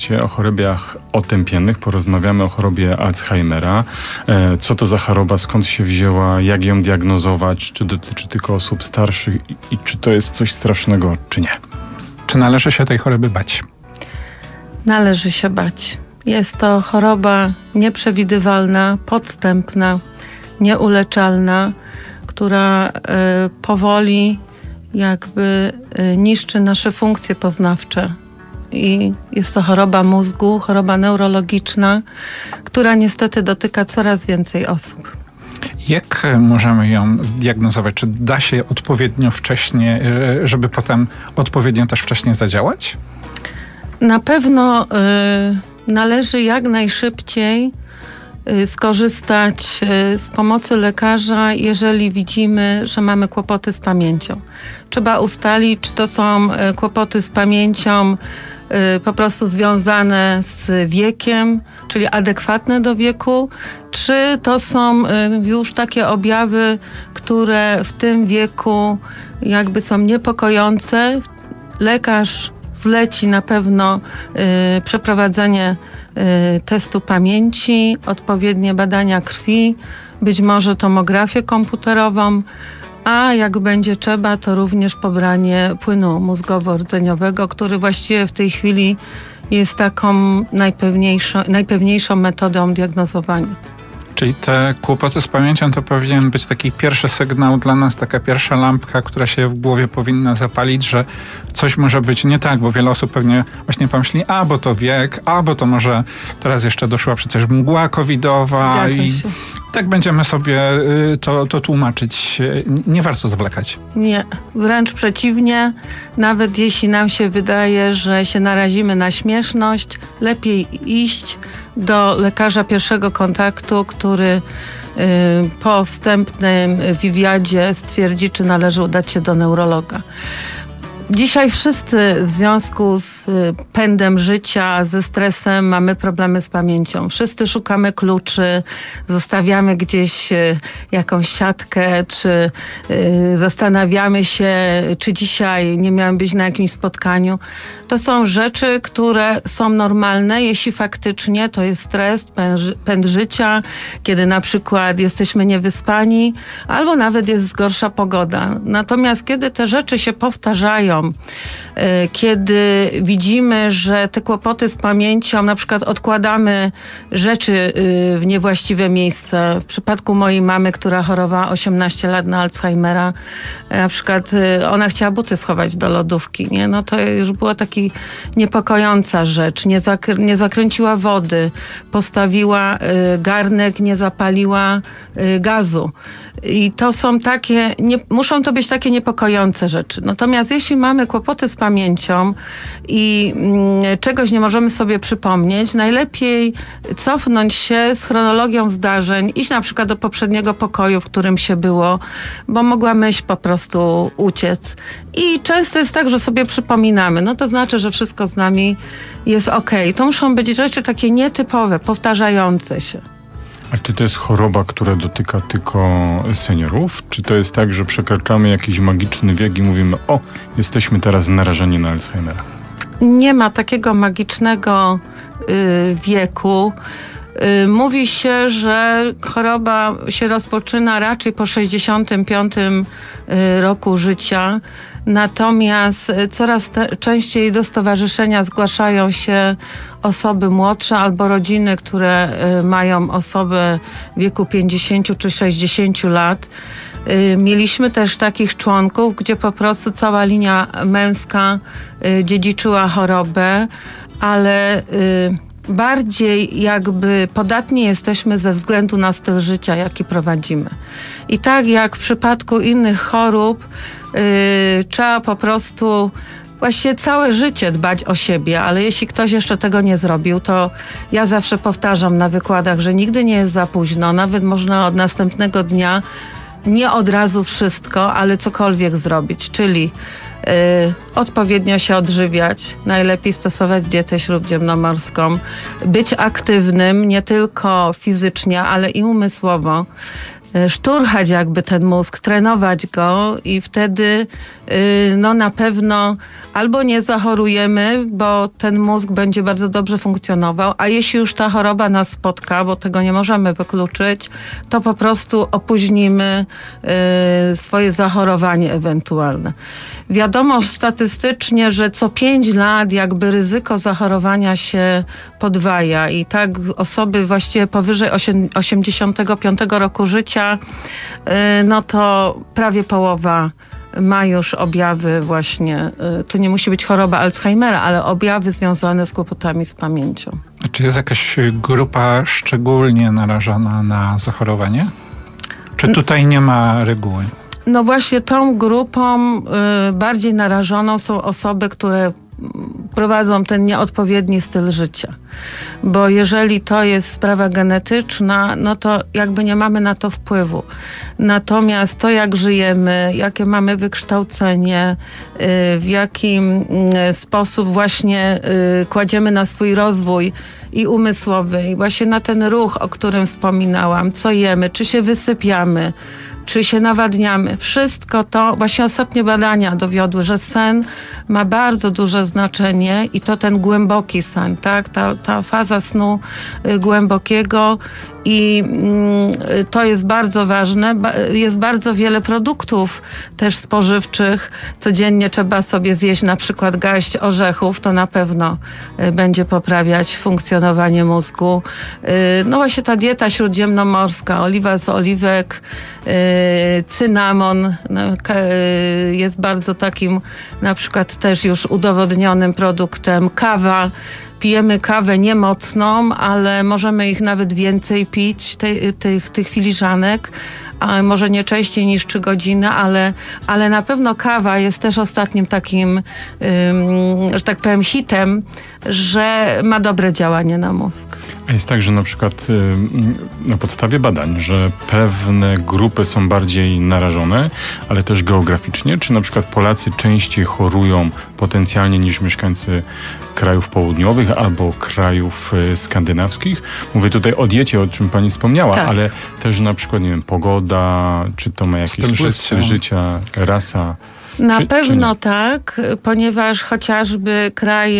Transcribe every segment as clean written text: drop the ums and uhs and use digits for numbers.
O chorobach otępiennych, porozmawiamy o chorobie Alzheimera. Co to za choroba, skąd się wzięła, jak ją diagnozować, czy dotyczy tylko osób starszych i czy to jest coś strasznego, czy nie? Czy należy się tej choroby bać? Należy się bać. Jest to choroba nieprzewidywalna, podstępna, nieuleczalna, która powoli jakby niszczy nasze funkcje poznawcze. I jest to choroba mózgu, choroba neurologiczna, która niestety dotyka coraz więcej osób. Jak możemy ją zdiagnozować? Czy da się odpowiednio wcześnie, żeby potem odpowiednio też wcześnie zadziałać? Na pewno należy jak najszybciej skorzystać z pomocy lekarza, jeżeli widzimy, że mamy kłopoty z pamięcią. Trzeba ustalić, czy to są kłopoty z pamięcią po prostu związane z wiekiem, czyli adekwatne do wieku, czy to są już takie objawy, które w tym wieku jakby są niepokojące. Lekarz zleci na pewno przeprowadzenie testu pamięci, odpowiednie badania krwi, być może tomografię komputerową, a jak będzie trzeba, to również pobranie płynu mózgowo-rdzeniowego, który właściwie w tej chwili jest taką najpewniejszą metodą diagnozowania. Czyli te kłopoty z pamięcią to powinien być taki pierwszy sygnał dla nas, taka pierwsza lampka, która się w głowie powinna zapalić, że coś może być nie tak, bo wiele osób pewnie właśnie pomyśli, bo to wiek, bo to może teraz jeszcze doszła przecież mgła covidowa. Zgadza się. Tak będziemy sobie to tłumaczyć. Nie warto zwlekać. Nie, wręcz przeciwnie. Nawet jeśli nam się wydaje, że się narazimy na śmieszność, lepiej iść do lekarza pierwszego kontaktu, który po wstępnym wywiadzie stwierdzi, czy należy udać się do neurologa. Dzisiaj wszyscy w związku z pędem życia, ze stresem mamy problemy z pamięcią. Wszyscy szukamy kluczy, zostawiamy gdzieś jakąś siatkę, czy zastanawiamy się, czy dzisiaj nie miałem być na jakimś spotkaniu. To są rzeczy, które są normalne, jeśli faktycznie to jest stres, pęd życia, kiedy na przykład jesteśmy niewyspani, albo nawet jest gorsza pogoda. Natomiast kiedy te rzeczy się powtarzają, kiedy widzimy, że te kłopoty z pamięcią, na przykład odkładamy rzeczy w niewłaściwe miejsce. W przypadku mojej mamy, która chorowała 18 lat na Alzheimera, na przykład ona chciała buty schować do lodówki, nie? No to już była taka niepokojąca rzecz. Nie zakręciła wody, postawiła garnek, nie zapaliła gazu. I to są takie, muszą to być takie niepokojące rzeczy. Natomiast jeśli mamy kłopoty z pamięcią i czegoś nie możemy sobie przypomnieć, najlepiej cofnąć się z chronologią zdarzeń, iść na przykład do poprzedniego pokoju, w którym się było, bo mogła myśl po prostu uciec. I często jest tak, że sobie przypominamy. No to znaczy, że wszystko z nami jest okej. To muszą być rzeczy takie nietypowe, powtarzające się. A czy to jest choroba, która dotyka tylko seniorów? Czy to jest tak, że przekraczamy jakiś magiczny wiek i mówimy, jesteśmy teraz narażeni na Alzheimera? Nie ma takiego magicznego wieku. Mówi się, że choroba się rozpoczyna raczej po 65 roku życia. Natomiast coraz częściej do stowarzyszenia zgłaszają się osoby młodsze albo rodziny, które mają osobę w wieku 50 czy 60 lat. Mieliśmy też takich członków, gdzie po prostu cała linia męska dziedziczyła chorobę, ale bardziej jakby podatni jesteśmy ze względu na styl życia, jaki prowadzimy. I tak jak w przypadku innych chorób, trzeba po prostu właściwie całe życie dbać o siebie, ale jeśli ktoś jeszcze tego nie zrobił, to ja zawsze powtarzam na wykładach, że nigdy nie jest za późno, nawet można od następnego dnia nie od razu wszystko, ale cokolwiek zrobić, czyli odpowiednio się odżywiać, najlepiej stosować dietę śródziemnomorską, być aktywnym nie tylko fizycznie, ale i umysłowo. szturchać jakby ten mózg, trenować go i wtedy no na pewno albo nie zachorujemy, bo ten mózg będzie bardzo dobrze funkcjonował, a jeśli już ta choroba nas spotka, bo tego nie możemy wykluczyć, to po prostu opóźnimy swoje zachorowanie ewentualne. Wiadomo statystycznie, że co 5 lat jakby ryzyko zachorowania się podwaja i tak osoby właściwie powyżej 85 roku życia, no to prawie połowa ma już objawy właśnie, to nie musi być choroba Alzheimera, ale objawy związane z kłopotami z pamięcią. A czy jest jakaś grupa szczególnie narażona na zachorowanie? Czy tutaj nie ma reguły? No właśnie tą grupą bardziej narażoną są osoby, które prowadzą ten nieodpowiedni styl życia. Bo jeżeli to jest sprawa genetyczna, no to jakby nie mamy na to wpływu. Natomiast to, jak żyjemy, jakie mamy wykształcenie, w jaki sposób właśnie kładziemy na swój rozwój i umysłowy, i właśnie na ten ruch, o którym wspominałam, co jemy, czy się wysypiamy, czy się nawadniamy. Wszystko to, właśnie ostatnie badania dowiodły, że sen ma bardzo duże znaczenie i to ten głęboki sen, tak? Ta faza snu głębokiego i to jest bardzo ważne. Jest bardzo wiele produktów też spożywczych. Codziennie trzeba sobie zjeść na przykład garść orzechów. To na pewno będzie poprawiać funkcjonowanie mózgu. No właśnie ta dieta śródziemnomorska, oliwa z oliwek, cynamon jest bardzo takim na przykład też już udowodnionym produktem. Kawa. Pijemy kawę niemocną, ale możemy ich nawet więcej pić, tych filiżanek, a może nie częściej niż 3 godziny, ale na pewno kawa jest też ostatnim takim, że tak powiem, hitem, że ma dobre działanie na mózg. A jest tak, że na przykład na podstawie badań, że pewne grupy są bardziej narażone, ale też geograficznie, czy na przykład Polacy częściej chorują potencjalnie niż mieszkańcy krajów południowych albo krajów skandynawskich? Mówię tutaj o diecie, o czym pani wspomniała, tak. Ale też na przykład, nie wiem, pogoda, czy to ma jakiś wpływ, styl życia, rasa? Na pewno tak, ponieważ chociażby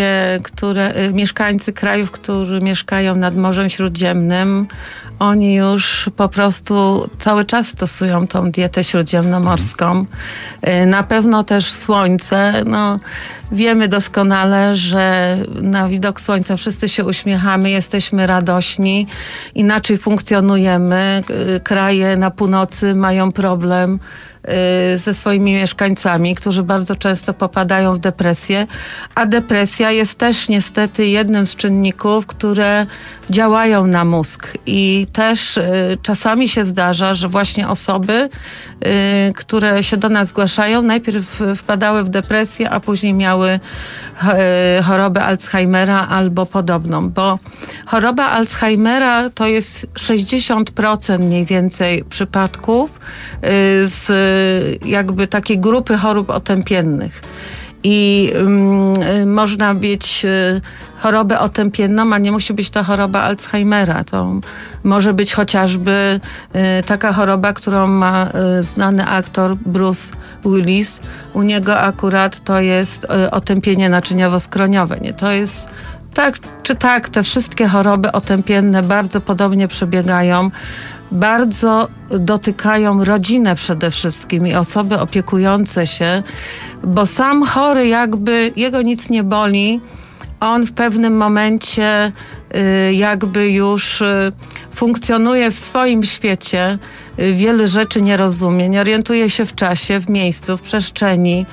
mieszkańcy krajów, którzy mieszkają nad Morzem Śródziemnym, oni już po prostu cały czas stosują tą dietę śródziemnomorską. Na pewno też słońce. No, wiemy doskonale, że na widok słońca wszyscy się uśmiechamy, jesteśmy radośni, inaczej funkcjonujemy. Kraje na północy mają problem ze swoimi mieszkańcami, którzy bardzo często popadają w depresję, a depresja jest też niestety jednym z czynników, które działają na mózg i też czasami się zdarza, że właśnie osoby, które się do nas zgłaszają, najpierw wpadały w depresję, a później miały chorobę Alzheimera albo podobną, bo choroba Alzheimera to jest 60% mniej więcej przypadków z jakby takiej grupy chorób otępiennych. I można mieć chorobę otępienną, a nie musi być to choroba Alzheimera. To może być chociażby taka choroba, którą ma znany aktor Bruce Willis. U niego akurat to jest otępienie naczyniowo-skroniowe. Nie? To jest tak czy tak, te wszystkie choroby otępienne bardzo podobnie przebiegają. Bardzo dotykają rodzinę przede wszystkim i osoby opiekujące się, bo sam chory jakby, jego nic nie boli, on w pewnym momencie jakby już funkcjonuje w swoim świecie, wiele rzeczy nie rozumie, nie orientuje się w czasie, w miejscu, w przestrzeni.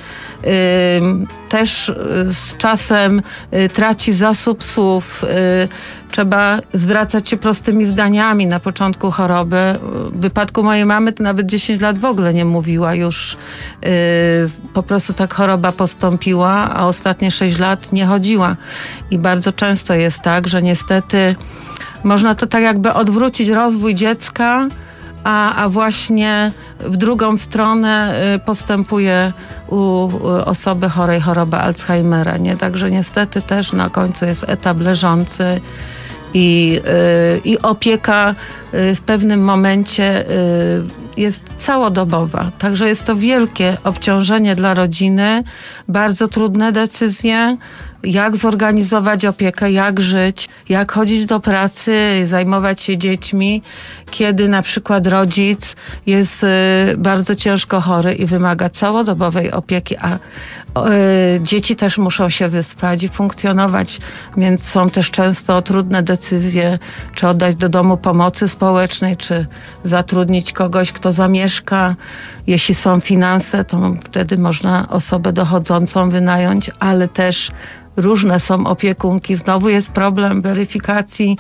Też z czasem traci zasób słów. Trzeba zwracać się prostymi zdaniami na początku choroby. W wypadku mojej mamy to nawet 10 lat w ogóle nie mówiła. Już po prostu tak choroba postąpiła, a ostatnie 6 lat nie chodziła. I bardzo często jest tak, że niestety można to tak jakby odwrócić rozwój dziecka, a właśnie w drugą stronę postępuje u osoby chorej choroba Alzheimera. Nie? Także niestety też na końcu jest etap leżący i opieka w pewnym momencie jest całodobowa. Także jest to wielkie obciążenie dla rodziny, bardzo trudne decyzje, jak zorganizować opiekę, jak żyć, jak chodzić do pracy, zajmować się dziećmi, kiedy na przykład rodzic jest bardzo ciężko chory i wymaga całodobowej opieki, a dzieci też muszą się wyspać i funkcjonować, więc są też często trudne decyzje, czy oddać do domu pomocy społecznej, czy zatrudnić kogoś, kto zamieszka. Jeśli są finanse, to wtedy można osobę dochodzącą wynająć, ale też różne są opiekunki. Znowu jest problem weryfikacji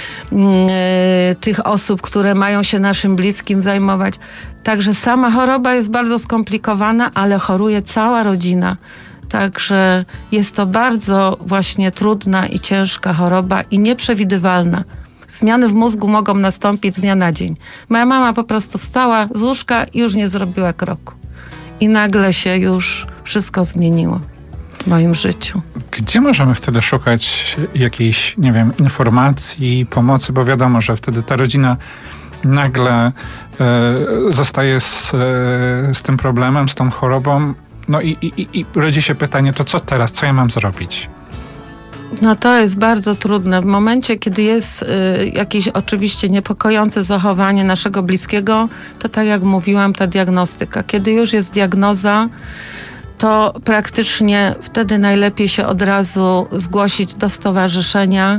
tych osób, które mają się naszym bliskim zajmować. Także sama choroba jest bardzo skomplikowana, ale choruje cała rodzina. Także jest to bardzo właśnie trudna i ciężka choroba i nieprzewidywalna. Zmiany w mózgu mogą nastąpić z dnia na dzień. Moja mama po prostu wstała z łóżka i już nie zrobiła kroku. I nagle się już wszystko zmieniło w moim życiu. Gdzie możemy wtedy szukać jakiejś, nie wiem, informacji, pomocy? Bo wiadomo, że wtedy ta rodzina nagle zostaje z tym problemem, z tą chorobą. No i rodzi się pytanie, to co teraz? Co ja mam zrobić? No to jest bardzo trudne. W momencie, kiedy jest jakieś oczywiście niepokojące zachowanie naszego bliskiego, to tak jak mówiłam, ta diagnostyka. Kiedy już jest diagnoza, to praktycznie wtedy najlepiej się od razu zgłosić do stowarzyszenia,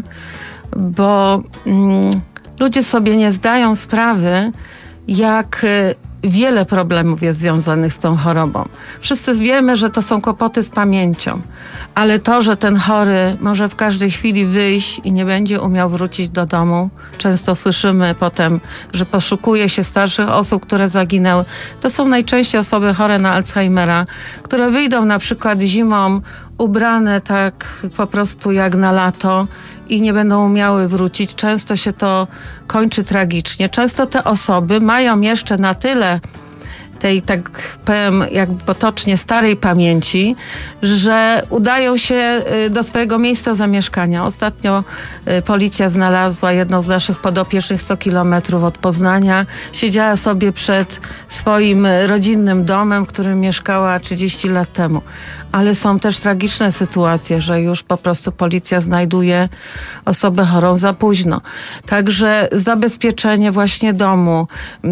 bo ludzie sobie nie zdają sprawy, jak wiele problemów jest związanych z tą chorobą. Wszyscy wiemy, że to są kłopoty z pamięcią, ale to, że ten chory może w każdej chwili wyjść i nie będzie umiał wrócić do domu, często słyszymy potem, że poszukuje się starszych osób, które zaginęły. To są najczęściej osoby chore na Alzheimera, które wyjdą na przykład zimą ubrane tak po prostu jak na lato i nie będą umiały wrócić. Często się to kończy tragicznie. Często te osoby mają jeszcze na tyle tej, tak powiem, jakby potocznie starej pamięci, że udają się do swojego miejsca zamieszkania. Ostatnio policja znalazła jedną z naszych podopiecznych 100 kilometrów od Poznania. Siedziała sobie przed swoim rodzinnym domem, w którym mieszkała 30 lat temu. Ale są też tragiczne sytuacje, że już po prostu policja znajduje osobę chorą za późno. Także zabezpieczenie właśnie domu.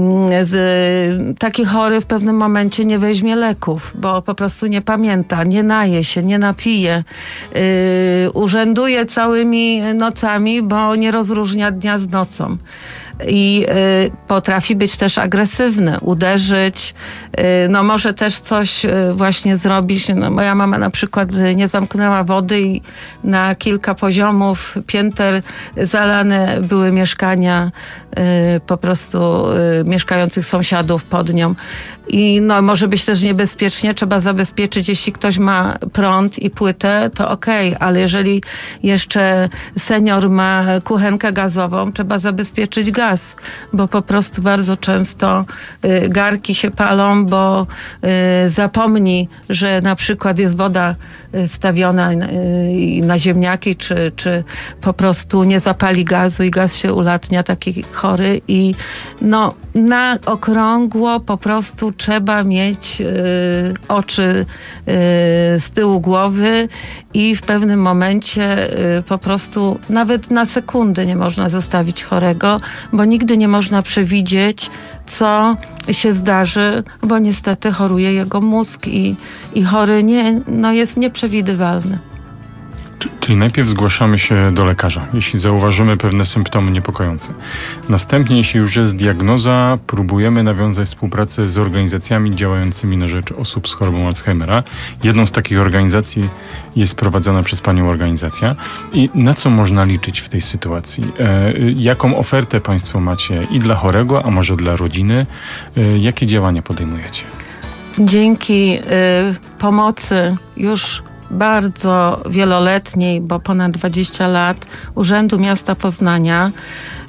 Taki chory w pewnym momencie nie weźmie leków, bo po prostu nie pamięta, nie naje się, nie napije. Urzęduje całymi nocami, bo nie rozróżnia dnia z nocą. I potrafi być też agresywny, uderzyć, no może też coś właśnie zrobić. No, moja mama na przykład nie zamknęła wody i na kilka poziomów pięter zalane były mieszkania po prostu mieszkających sąsiadów pod nią. I no, może być też niebezpiecznie, trzeba zabezpieczyć, jeśli ktoś ma prąd i płytę, to okej, ale jeżeli jeszcze senior ma kuchenkę gazową, trzeba zabezpieczyć gaz, bo po prostu bardzo często garki się palą, bo zapomni, że na przykład jest woda wstawiona na ziemniaki, czy po prostu nie zapali gazu i gaz się ulatnia, taki chory. I no, na okrągło po prostu trzeba mieć oczy z tyłu głowy i w pewnym momencie po prostu nawet na sekundę nie można zostawić chorego, bo nigdy nie można przewidzieć, co się zdarzy, bo niestety choruje jego mózg i chory jest nieprzewidywalny. Czyli najpierw zgłaszamy się do lekarza, jeśli zauważymy pewne symptomy niepokojące. Następnie, jeśli już jest diagnoza, próbujemy nawiązać współpracę z organizacjami działającymi na rzecz osób z chorobą Alzheimera. Jedną z takich organizacji jest prowadzona przez Panią organizacja. I na co można liczyć w tej sytuacji? Jaką ofertę Państwo macie i dla chorego, a może dla rodziny? Jakie działania podejmujecie? Dzięki pomocy już bardzo wieloletniej, bo ponad 20 lat, Urzędu Miasta Poznania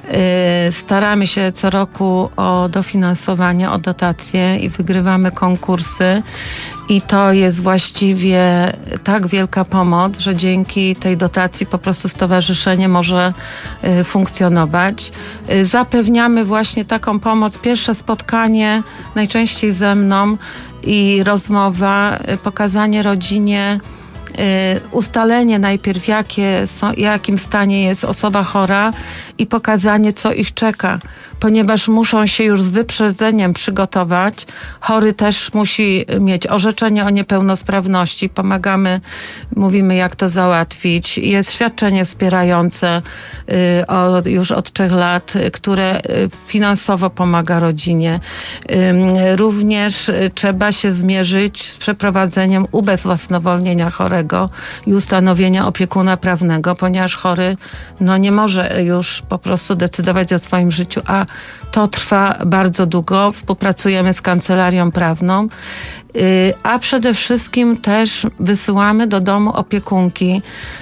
Staramy się co roku o dofinansowanie, o dotacje i wygrywamy konkursy. I to jest właściwie tak wielka pomoc, że dzięki tej dotacji po prostu stowarzyszenie może funkcjonować. Zapewniamy właśnie taką pomoc. Pierwsze spotkanie, najczęściej ze mną, i rozmowa, pokazanie rodzinie, ustalenie najpierw, w jakim stanie jest osoba chora i pokazanie, co ich czeka, ponieważ muszą się już z wyprzedzeniem przygotować. Chory też musi mieć orzeczenie o niepełnosprawności. Pomagamy, mówimy, jak to załatwić. Jest świadczenie wspierające już od 3 lat, które finansowo pomaga rodzinie. Również trzeba się zmierzyć z przeprowadzeniem ubezwłasnowolnienia chorego i ustanowienia opiekuna prawnego, ponieważ chory nie może już po prostu decydować o swoim życiu, a to trwa bardzo długo. Współpracujemy z kancelarią prawną, a przede wszystkim też wysyłamy do domu opiekunki.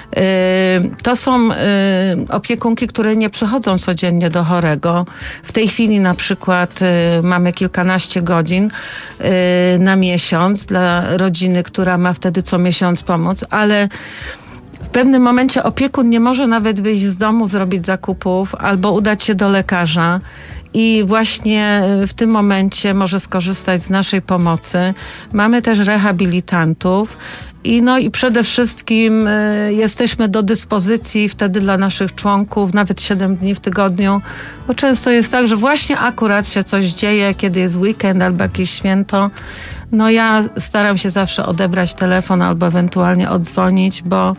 To są opiekunki, które nie przychodzą codziennie do chorego. W tej chwili na przykład mamy kilkanaście godzin na miesiąc dla rodziny, która ma wtedy co miesiąc pomoc, ale w pewnym momencie opiekun nie może nawet wyjść z domu, zrobić zakupów albo udać się do lekarza. I właśnie w tym momencie może skorzystać z naszej pomocy. Mamy też rehabilitantów. I przede wszystkim jesteśmy do dyspozycji wtedy dla naszych członków, nawet 7 dni w tygodniu, bo często jest tak, że właśnie akurat się coś dzieje, kiedy jest weekend albo jakieś święto. Ja staram się zawsze odebrać telefon albo ewentualnie oddzwonić, bo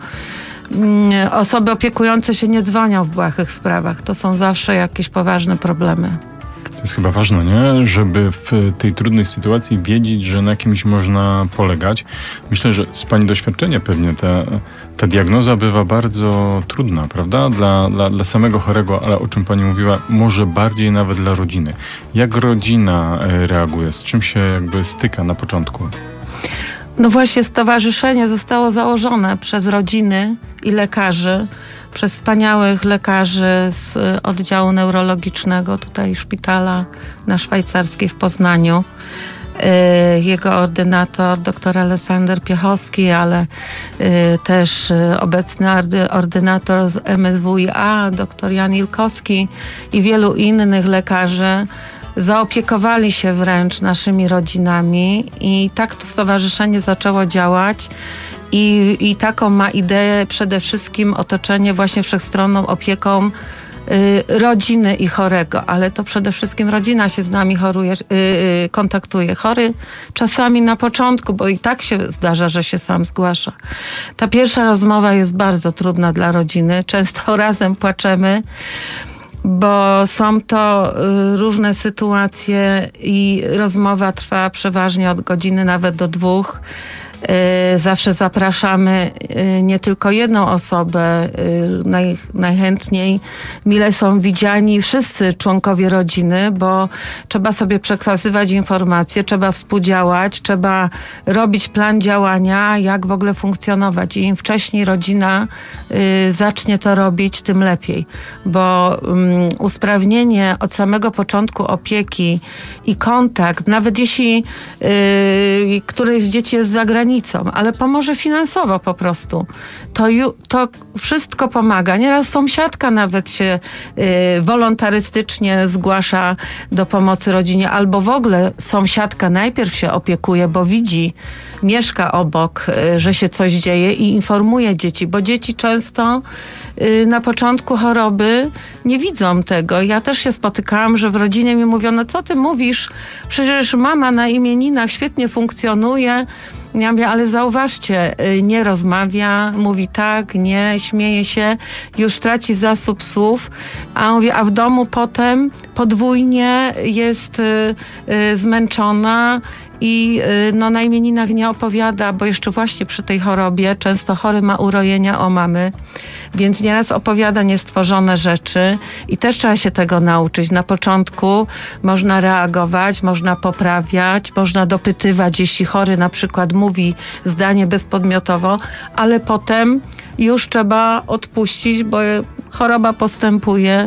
osoby opiekujące się nie dzwonią w błahych sprawach. To są zawsze jakieś poważne problemy. To jest chyba ważne, nie? Żeby w tej trudnej sytuacji wiedzieć, że na kimś można polegać. Myślę, że z pani doświadczenia pewnie ta diagnoza bywa bardzo trudna, prawda? Dla samego chorego, ale o czym pani mówiła, może bardziej nawet dla rodziny. Jak rodzina reaguje? Z czym się styka na początku? Właśnie stowarzyszenie zostało założone przez rodziny i lekarzy, przez wspaniałych lekarzy z oddziału neurologicznego tutaj szpitala na Szwajcarskiej w Poznaniu. Jego ordynator dr Aleksander Piechowski, ale też obecny ordynator z MSWiA dr Jan Ilkowski i wielu innych lekarzy zaopiekowali się wręcz naszymi rodzinami i tak to stowarzyszenie zaczęło działać. I taką ma ideę przede wszystkim otoczenie właśnie wszechstronną opieką rodziny i chorego, ale to przede wszystkim rodzina się z nami kontaktuje. Chory czasami na początku, bo i tak się zdarza, że się sam zgłasza. Ta pierwsza rozmowa jest bardzo trudna dla rodziny. Często razem płaczemy, bo są to różne sytuacje i rozmowa trwa przeważnie od godziny nawet do 2. Zawsze zapraszamy nie tylko jedną osobę, najchętniej mile są widziani wszyscy członkowie rodziny, bo trzeba sobie przekazywać informacje, trzeba współdziałać, trzeba robić plan działania, jak w ogóle funkcjonować. I im wcześniej rodzina zacznie to robić, tym lepiej, bo usprawnienie od samego początku opieki i kontakt, nawet jeśli któreś z dzieci jest za granicą, ale pomoże finansowo po prostu. To wszystko pomaga. Nieraz sąsiadka nawet się wolontarystycznie zgłasza do pomocy rodzinie, albo w ogóle sąsiadka najpierw się opiekuje, bo widzi, mieszka obok, że się coś dzieje i informuje dzieci, bo dzieci często na początku choroby nie widzą tego. Ja też się spotykałam, że w rodzinie mi mówiono, co ty mówisz? Przecież mama na imieninach świetnie funkcjonuje. Ja mówię, ale zauważcie, nie rozmawia, mówi tak, nie, śmieje się, już traci zasób słów, a w domu potem podwójnie jest zmęczona i na imieninach nie opowiada, bo jeszcze właśnie przy tej chorobie często chory ma urojenia o mamy, więc nieraz opowiada niestworzone rzeczy i też trzeba się tego nauczyć. Na początku można reagować, można poprawiać, można dopytywać, jeśli chory na przykład mówi zdanie bezpodmiotowo, ale potem już trzeba odpuścić, bo choroba postępuje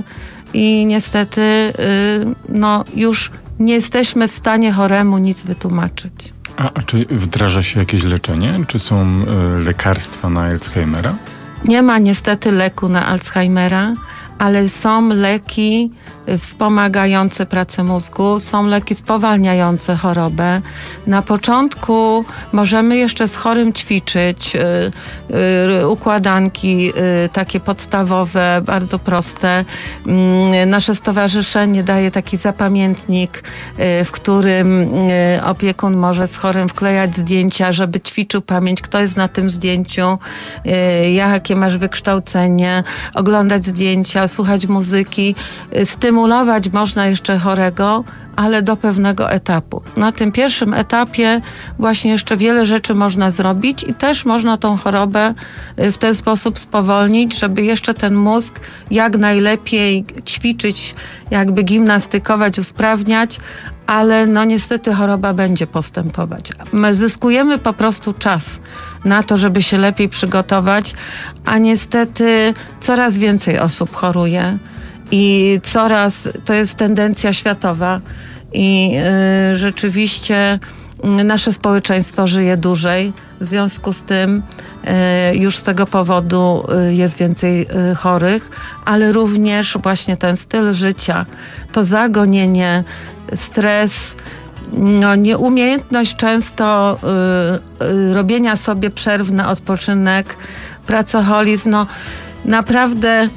i niestety no, już nie jesteśmy w stanie choremu nic wytłumaczyć. A czy wdraża się jakieś leczenie? Czy są lekarstwa na Alzheimera? Nie ma niestety leku na Alzheimera, ale są leki wspomagające pracę mózgu, są leki spowalniające chorobę. Na początku możemy jeszcze z chorym ćwiczyć układanki takie podstawowe, bardzo proste. Nasze stowarzyszenie daje taki zapamiętnik, w którym opiekun może z chorym wklejać zdjęcia, żeby ćwiczył pamięć, kto jest na tym zdjęciu, jakie masz wykształcenie, oglądać zdjęcia, słuchać muzyki, stymulować można jeszcze chorego, ale do pewnego etapu. Na tym pierwszym etapie właśnie jeszcze wiele rzeczy można zrobić i też można tą chorobę w ten sposób spowolnić, żeby jeszcze ten mózg jak najlepiej ćwiczyć, jakby gimnastykować, usprawniać, ale no niestety choroba będzie postępować. My zyskujemy po prostu czas na to, żeby się lepiej przygotować, a niestety coraz więcej osób choruje i to jest tendencja światowa i rzeczywiście nasze społeczeństwo żyje dłużej. W związku z tym już z tego powodu jest więcej chorych, ale również właśnie ten styl życia, to zagonienie, stres, no, nieumiejętność często robienia sobie przerw na odpoczynek, pracoholizm, no naprawdę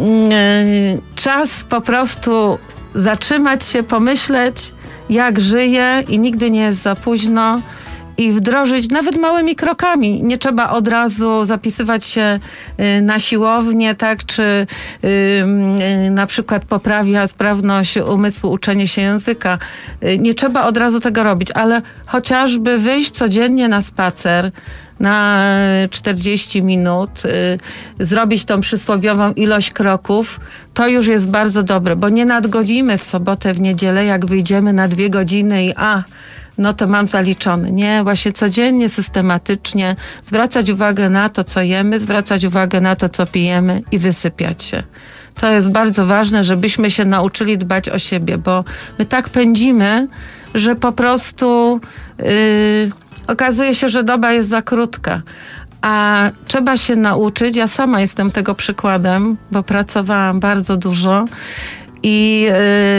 czas po prostu zatrzymać się, pomyśleć, jak żyję i nigdy nie jest za późno i wdrożyć nawet małymi krokami. Nie trzeba od razu zapisywać się na siłownię, tak, czy na przykład poprawia sprawność umysłu uczenie się języka. Nie trzeba od razu tego robić, ale chociażby wyjść codziennie na spacer, na 40 minut, zrobić tą przysłowiową ilość kroków, to już jest bardzo dobre, bo nie nadgodzimy w sobotę, w niedzielę, jak wyjdziemy na 2 godziny i no to mam zaliczone. Nie, właśnie codziennie, systematycznie zwracać uwagę na to, co jemy, zwracać uwagę na to, co pijemy i wysypiać się. To jest bardzo ważne, żebyśmy się nauczyli dbać o siebie, bo my tak pędzimy, że po prostu okazuje się, że doba jest za krótka. A trzeba się nauczyć, ja sama jestem tego przykładem, bo pracowałam bardzo dużo i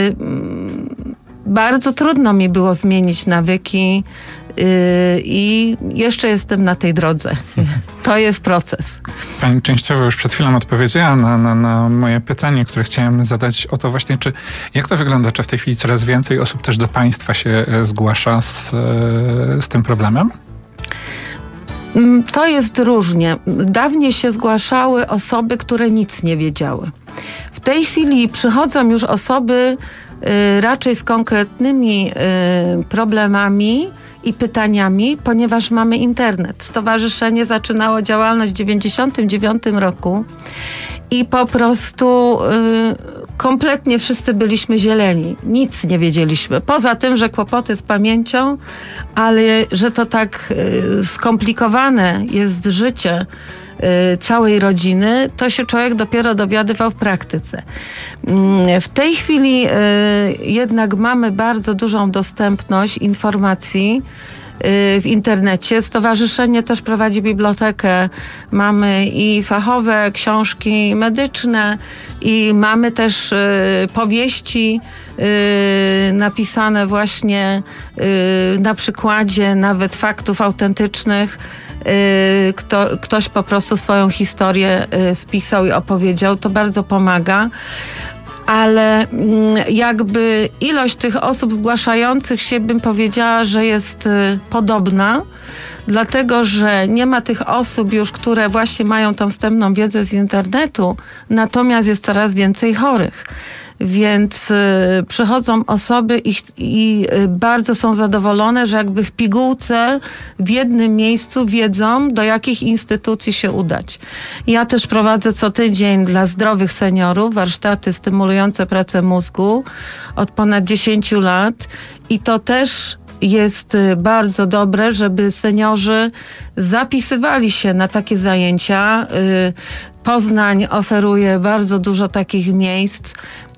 bardzo trudno mi było zmienić nawyki i jeszcze jestem na tej drodze. To jest proces. Pani częściowo już przed chwilą odpowiedziała na moje pytanie, które chciałem zadać o to właśnie, jak to wygląda, czy w tej chwili coraz więcej osób też do państwa się zgłasza z tym problemem? To jest różnie. Dawniej się zgłaszały osoby, które nic nie wiedziały. W tej chwili przychodzą już osoby raczej z konkretnymi problemami i pytaniami, ponieważ mamy internet. Stowarzyszenie zaczynało działalność w 1999 roku i po prostu kompletnie wszyscy byliśmy zieleni. Nic nie wiedzieliśmy. Poza tym, że kłopoty z pamięcią, ale że to tak skomplikowane jest życie całej rodziny, to się człowiek dopiero dowiadywał w praktyce. W tej chwili jednak mamy bardzo dużą dostępność informacji w internecie. Stowarzyszenie też prowadzi bibliotekę. Mamy i fachowe książki medyczne i mamy też powieści napisane właśnie na przykładzie nawet faktów autentycznych. Ktoś po prostu swoją historię spisał i opowiedział. To bardzo pomaga. Ale jakby ilość tych osób zgłaszających się, bym powiedziała, że jest podobna, dlatego że nie ma tych osób już, które właśnie mają tą wstępną wiedzę z internetu, natomiast jest coraz więcej chorych. Więc przychodzą osoby i bardzo są zadowolone, że jakby w pigułce w jednym miejscu wiedzą, do jakich instytucji się udać. Ja też prowadzę co tydzień dla zdrowych seniorów warsztaty stymulujące pracę mózgu od ponad 10 lat i to też jest bardzo dobre, żeby seniorzy zapisywali się na takie zajęcia. Poznań oferuje bardzo dużo takich miejsc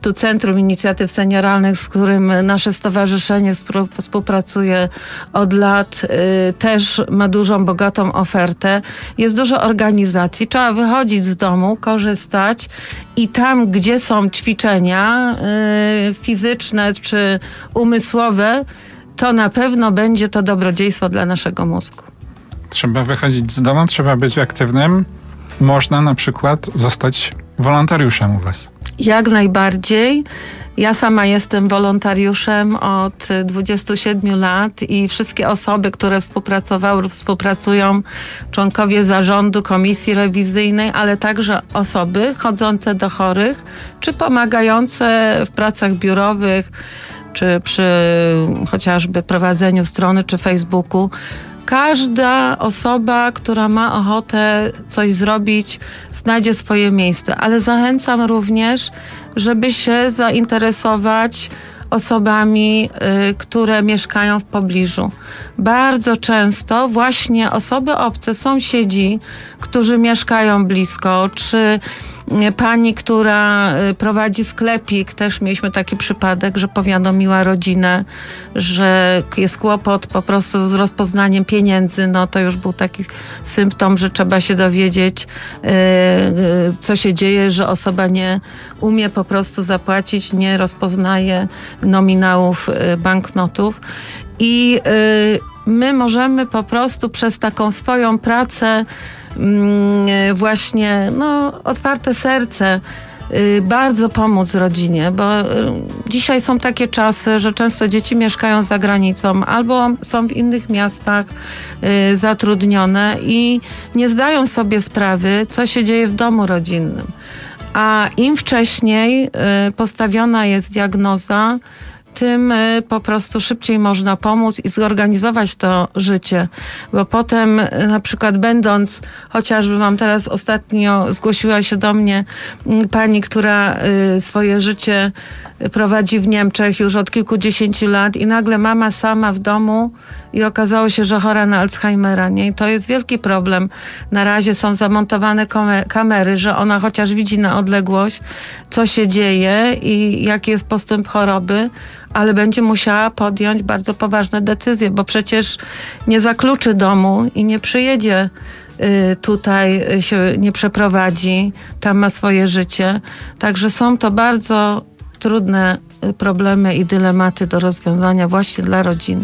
Tu Centrum Inicjatyw Senioralnych, z którym nasze stowarzyszenie współpracuje od lat, też ma dużą, bogatą ofertę. Jest dużo organizacji. Trzeba wychodzić z domu, korzystać i tam, gdzie są ćwiczenia fizyczne czy umysłowe, to na pewno będzie to dobrodziejstwo dla naszego mózgu. Trzeba wychodzić z domu, trzeba być aktywnym. Można na przykład zostać wolontariuszem u was. Jak najbardziej. Ja sama jestem wolontariuszem od 27 lat i wszystkie osoby, które współpracowały, współpracują, członkowie zarządu, komisji rewizyjnej, ale także osoby chodzące do chorych, czy pomagające w pracach biurowych, czy przy chociażby prowadzeniu strony, czy Facebooku. Każda osoba, która ma ochotę coś zrobić, znajdzie swoje miejsce, ale zachęcam również, żeby się zainteresować osobami, które mieszkają w pobliżu. Bardzo często właśnie osoby obce, sąsiedzi, którzy mieszkają blisko, czy pani, która prowadzi sklepik, też mieliśmy taki przypadek, że powiadomiła rodzinę, że jest kłopot po prostu z rozpoznaniem pieniędzy. No to już był taki symptom, że trzeba się dowiedzieć, co się dzieje, że osoba nie umie po prostu zapłacić, nie rozpoznaje nominałów banknotów. I my możemy po prostu przez taką swoją pracę właśnie otwarte serce bardzo pomóc rodzinie, bo dzisiaj są takie czasy, że często dzieci mieszkają za granicą albo są w innych miastach zatrudnione i nie zdają sobie sprawy, co się dzieje w domu rodzinnym. A im wcześniej postawiona jest diagnoza, tym po prostu szybciej można pomóc i zorganizować to życie. Bo potem na przykład będąc, chociażby mam teraz ostatnio, zgłosiła się do mnie pani, która swoje życie prowadzi w Niemczech już od kilkudziesięciu lat i nagle mama sama w domu i okazało się, że chora na Alzheimera. Nie? I to jest wielki problem. Na razie są zamontowane kamery, że ona chociaż widzi na odległość, co się dzieje i jaki jest postęp choroby, ale będzie musiała podjąć bardzo poważne decyzje, bo przecież nie zakluczy domu i nie przyjedzie tutaj, się nie przeprowadzi, tam ma swoje życie. Także są to bardzo trudne problemy i dylematy do rozwiązania właśnie dla rodziny.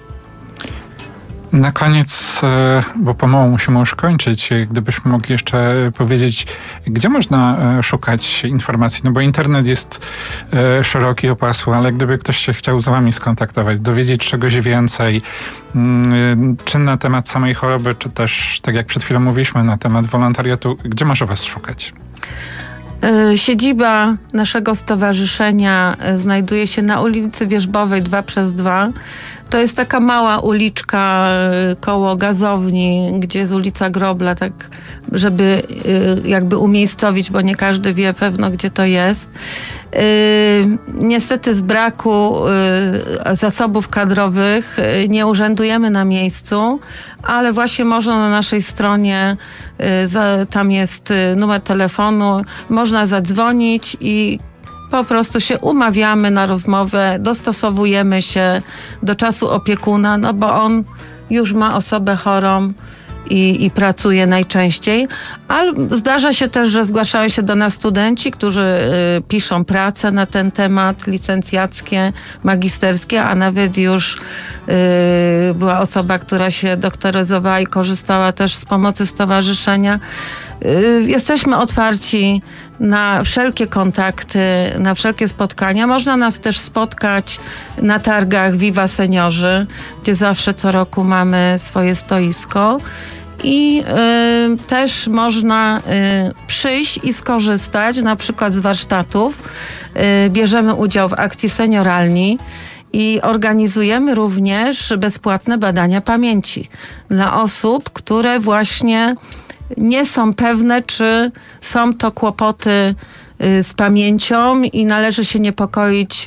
Na koniec, bo pomału musimy już kończyć, gdybyśmy mogli jeszcze powiedzieć, gdzie można szukać informacji, no bo internet jest szeroki, opasły, ale gdyby ktoś się chciał z wami skontaktować, dowiedzieć czegoś więcej, czy na temat samej choroby, czy też, tak jak przed chwilą mówiliśmy, na temat wolontariatu, gdzie może was szukać? Siedziba naszego stowarzyszenia znajduje się na ulicy Wierzbowej 2/2. To jest taka mała uliczka koło gazowni, gdzie jest ulica Grobla, tak żeby jakby umiejscowić, bo nie każdy wie pewno, gdzie to jest. Niestety z braku zasobów kadrowych nie urzędujemy na miejscu, ale właśnie można na naszej stronie, tam jest numer telefonu, można zadzwonić i po prostu się umawiamy na rozmowę, dostosowujemy się do czasu opiekuna, no bo on już ma osobę chorą i pracuje najczęściej. Ale zdarza się też, że zgłaszają się do nas studenci, którzy piszą prace na ten temat, licencjackie, magisterskie, a nawet już była osoba, która się doktoryzowała i korzystała też z pomocy stowarzyszenia. Jesteśmy otwarci na wszelkie kontakty, na wszelkie spotkania. Można nas też spotkać na targach Viva Seniorzy, gdzie zawsze co roku mamy swoje stoisko. I też można przyjść i skorzystać na przykład z warsztatów. Bierzemy udział w akcji Senioralni i organizujemy również bezpłatne badania pamięci dla osób, które właśnie nie są pewne, czy są to kłopoty z pamięcią i należy się niepokoić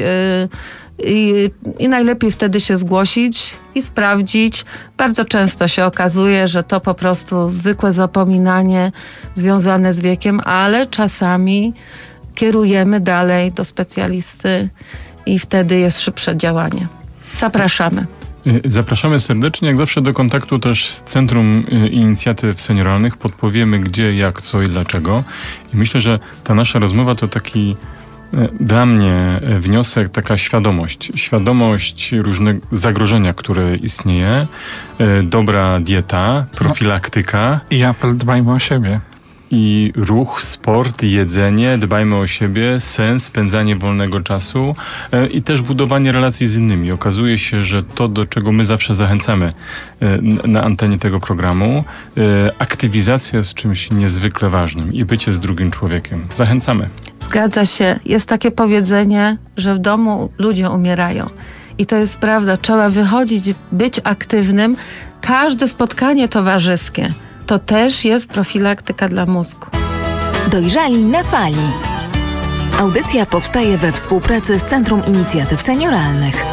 i najlepiej wtedy się zgłosić i sprawdzić. Bardzo często się okazuje, że to po prostu zwykłe zapominanie związane z wiekiem, ale czasami kierujemy dalej do specjalisty i wtedy jest szybsze działanie. Zapraszamy. Zapraszamy serdecznie, jak zawsze, do kontaktu też z Centrum Inicjatyw Senioralnych. Podpowiemy gdzie, jak, co i dlaczego. I myślę, że ta nasza rozmowa to taki dla mnie wniosek, taka świadomość. Świadomość różnych zagrożenia, które istnieje. Dobra dieta, profilaktyka. I apel: dbajmy o siebie. I ruch, sport, jedzenie, dbajmy o siebie, sens, spędzanie wolnego czasu i też budowanie relacji z innymi. Okazuje się, że to, do czego my zawsze zachęcamy na antenie tego programu, aktywizacja jest czymś niezwykle ważnym i bycie z drugim człowiekiem. Zachęcamy. Zgadza się. Jest takie powiedzenie, że w domu ludzie umierają. I to jest prawda. Trzeba wychodzić, być aktywnym. Każde spotkanie towarzyskie to też jest profilaktyka dla mózgu. Dojrzali na fali. Audycja powstaje we współpracy z Centrum Inicjatyw Senioralnych.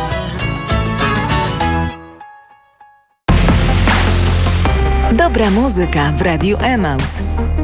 Dobra muzyka w Radiu Emaus.